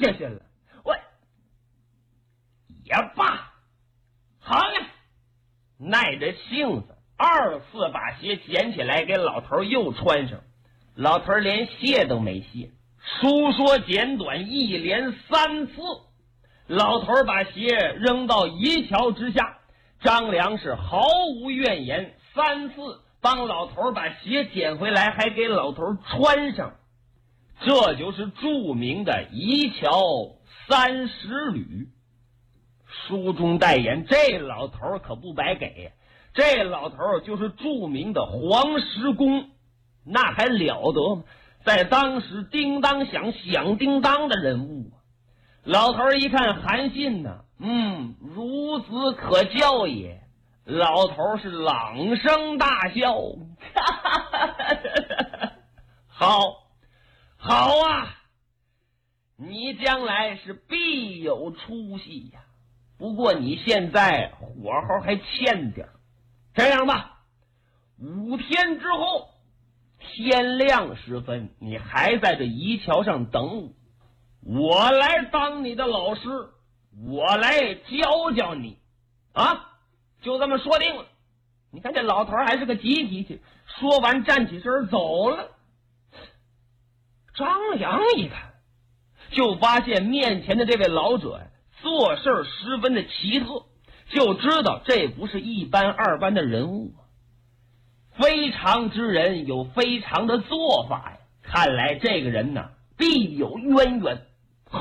下去了。我也罢，好了，耐着性子二次把鞋捡起来给老头又穿上。老头连谢都没谢，书说简短，一连3次，老头把鞋扔到一桥之下。张良是毫无怨言，3次帮老头把鞋捡回来，还给老头穿上。这就是著名的一桥30缕。书中代言，这老头可不白给，这老头就是著名的黄石公，那还了得吗？在当时叮当响，响叮当的人物啊。老头一看韩信呢，孺子可教也。老头是朗声大笑，好啊，你将来是必有出息呀。不过你现在火候还欠点，这样吧，5天之后天亮时分，你还在这一桥上等我来当你的老师，我来教教你啊，就这么说定了。你看这老头还是个急脾气，说完站起身走了。张良一看，就发现面前的这位老者做事十分的奇特，就知道这不是一般二般的人物，非常之人有非常的做法呀。看来这个人呢必有渊源。好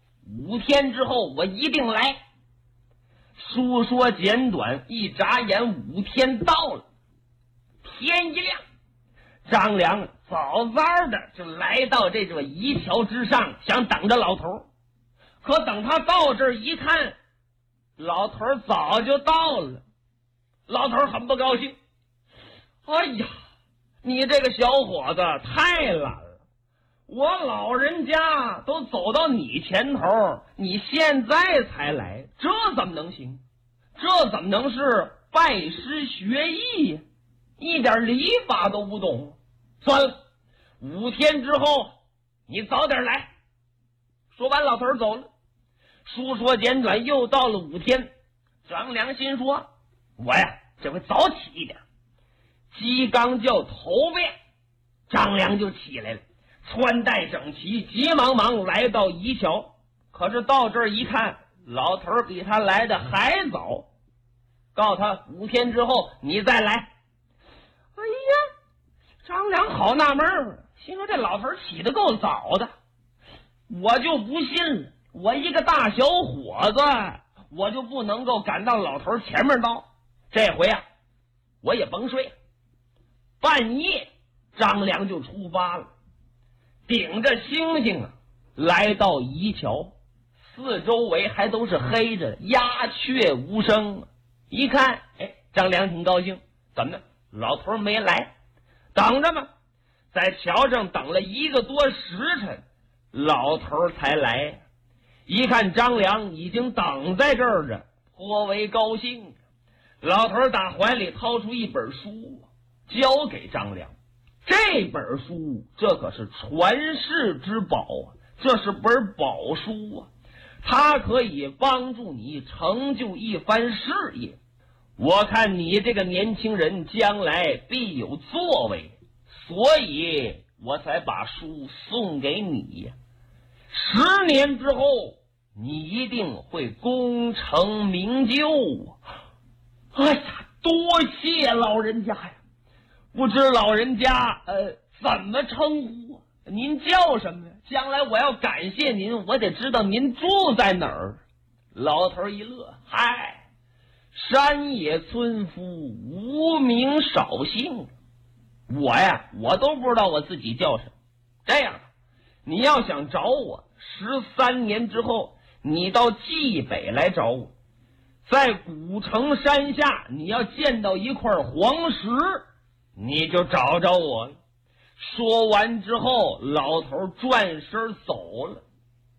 ，5天之后我一定来。书说简短，一眨眼5天到了。天一亮，张良早早的就来到这座一桥之上，想等着老头。可等他到这儿一看，老头早就到了。老头很不高兴，哎呀，你这个小伙子太懒了，我老人家都走到你前头，你现在才来，这怎么能行？这怎么能是拜师学艺呀？一点礼法都不懂。算了，5天之后你早点来。说完老头走了。书说简短，又到了5天。张良心说，我呀这回早起一点。鸡刚叫头遍，张良就起来了，穿戴整齐，急忙忙来到一桥。可是到这儿一看，老头比他来的还早，告诉他5天之后你再来。哎呀，张良好纳闷儿，心说这老头起得够早的，我就不信了，我一个大小伙子，我就不能够赶到老头前面到。这回啊我也甭睡了。半夜张良就出发了，顶着星星啊来到一桥。四周围还都是黑着，鸦雀无声。一看，张良挺高兴，怎么的？老头没来，等着嘛。在桥上等了1个多时辰，老头才来。一看张良已经等在这儿着，颇为高兴。老头打怀里掏出一本书，交给张良。这本书这可是传世之宝啊，这是本宝书啊，它可以帮助你成就一番事业。我看你这个年轻人将来必有作为，所以我才把书送给你呀。10年之后你一定会功成名就啊！哎呀，多谢老人家呀！不知老人家怎么称呼啊？您叫什么呀？将来我要感谢您，我得知道您住在哪儿。老头一乐，嗨，山野村夫，无名少姓。我都不知道我自己叫什么。这样，你要想找我，13年之后你到蓟北来找我，在古城山下你要见到一块黄石，你就找着我了。说完之后，老头转身走了。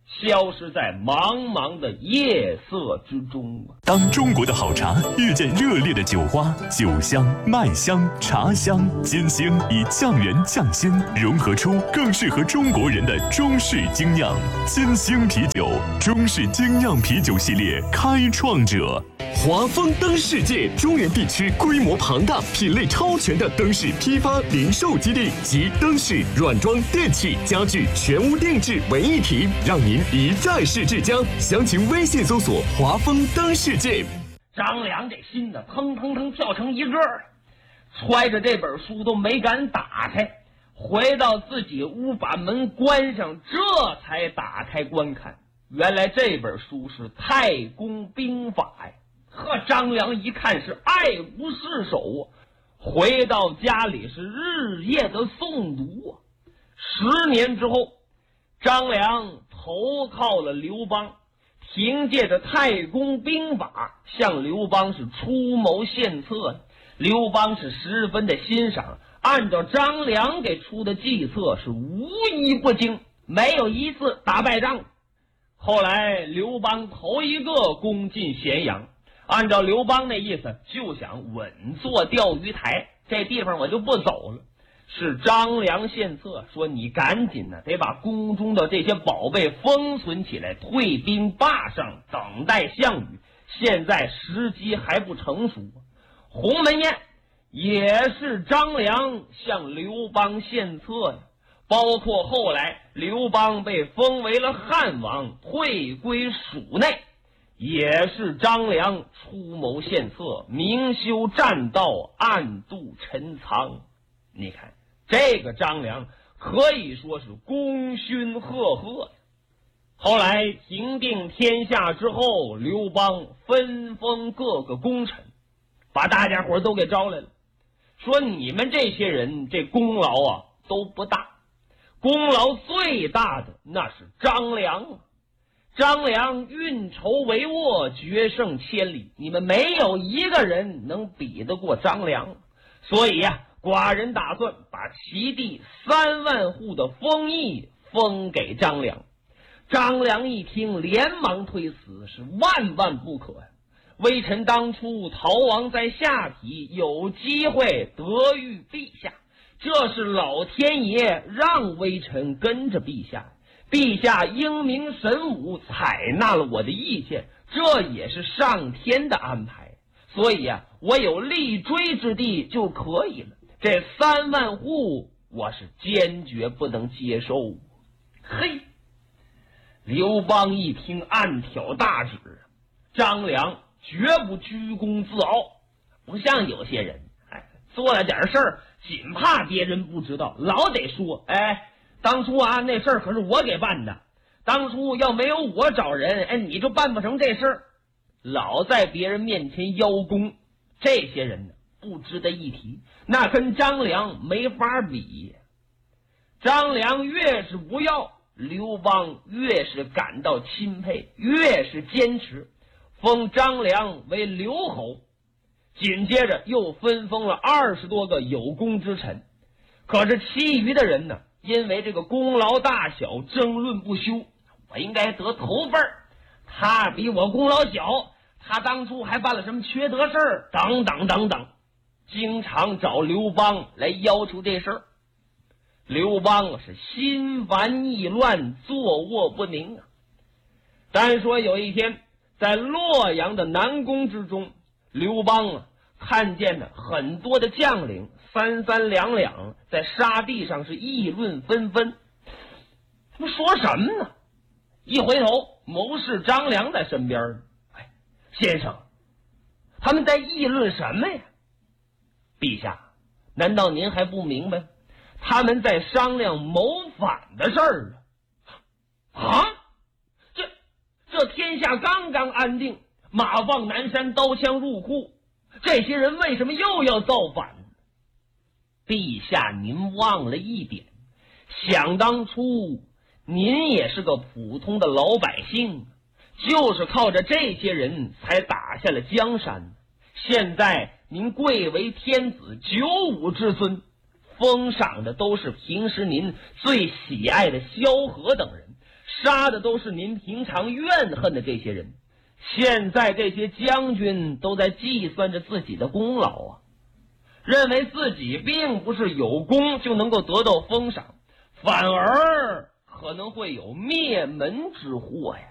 消失在茫茫的夜色之中啊！ 当中国的好茶遇见热烈的酒花，酒香、麦香、茶香、金星以匠人匠心融合出更适合中国人的中式精酿。金星啤酒，中式精酿啤酒系列开创者。 华丰灯世界中原地区规模庞大、品类超全的灯饰批发零售基地及灯饰、软装、电器、家具全屋定制为一体，让您一站式至家。详情微信搜索“华丰灯世界”。 张良这心呢，腾腾腾跳成一个，揣着这本书都没敢打开，回到自己屋把门关上，这才打开观看。原来这本书是《太公兵法》呀！呵，张良一看是爱不释手啊，回到家里是日夜的诵读啊。10年之后，张良投靠了刘邦，凭借着太公兵法向刘邦是出谋献策，刘邦是十分的欣赏，按照张良给出的计策是无一不精，没有一次打败仗。后来刘邦头一个攻进咸阳，按照刘邦那意思，就想稳坐钓鱼台，这地方我就不走了。是张良献策，说你赶紧呢，得把宫中的这些宝贝封存起来，退兵霸上，等待项羽。现在时机还不成熟。鸿门宴也是张良向刘邦献策呀，包括后来刘邦被封为了汉王，退归蜀内，也是张良出谋献策，明修栈道，暗度陈仓。你看这个张良可以说是功勋赫赫。后来平定天下之后，刘邦分封各个功臣，把大家伙都给招来了，说你们这些人这功劳啊都不大，功劳最大的那是张良啊。张良运筹帷幄，决胜千里，你们没有一个人能比得过张良。所以呀，寡人打算把齐地3万户的封邑封给张良。张良一听，连忙推辞，是万万不可呀！微臣当初逃亡在下邳，有机会得遇陛下，这是老天爷让微臣跟着陛下，陛下英明神武，采纳了我的意见，这也是上天的安排。所以啊，我有立锥之地就可以了。这3万户我是坚决不能接受。嘿，刘邦一听暗挑大指，张良绝不居功自傲，不像有些人做了点事儿仅怕别人不知道，老得说当初啊那事儿可是我给办的，当初要没有我找人你就办不成这事儿，老在别人面前邀功。这些人呢不值得一提，那跟张良没法比。张良越是不要，刘邦越是感到钦佩，越是坚持，封张良为刘侯，紧接着又分封了20多个有功之臣。可是其余的人呢，因为这个功劳大小争论不休，我应该得头份，他比我功劳小，他当初还办了什么缺德事儿，等等等等，经常找刘邦来要求这事儿。刘邦是心烦意乱，坐卧不宁啊。单说有一天，在洛阳的南宫之中，刘邦看见了很多的将领三三两两在沙地上是议论纷纷。他们说什么呢？一回头，谋士张良在身边。先生，他们在议论什么呀？陛下，难道您还不明白？他们在商量谋反的事儿啊！这天下刚刚安定，马放南山，刀枪入库，这些人为什么又要造反？陛下，您忘了一点，想当初您也是个普通的老百姓，就是靠着这些人才打下了江山。现在您贵为天子，95之尊，封赏的都是平时您最喜爱的萧何等人， 杀的都是您平常怨恨的这些人。现在这些将军都在计算着自己的功劳啊，认为自己并不是有功就能够得到封赏，反而可能会有灭门之祸呀。